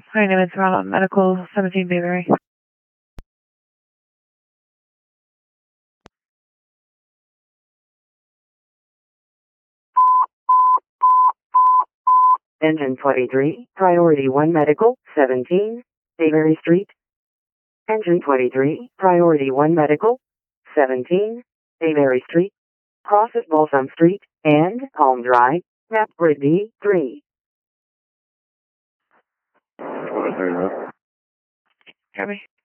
My name is Ron, Medical 17 Bayberry. Engine 23, Priority 1 Medical, 17, Bayberry Street. Engine 23, Priority 1 Medical, 17, Bayberry Street. Crosses Balsam Street and Palm Drive, map grid D3. Copy.